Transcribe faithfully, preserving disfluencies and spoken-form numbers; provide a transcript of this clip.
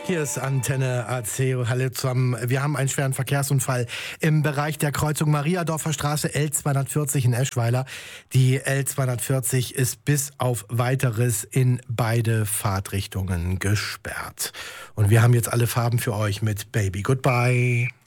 Hier ist Antenne A C. Hallo zusammen. Wir haben einen schweren Verkehrsunfall im Bereich der Kreuzung Mariadorfer Straße L zweihundertvierzig in Eschweiler. Die L zweihundertvierzig ist bis auf Weiteres in beide Fahrtrichtungen gesperrt. Und wir haben jetzt alle Farben für euch mit Baby Goodbye.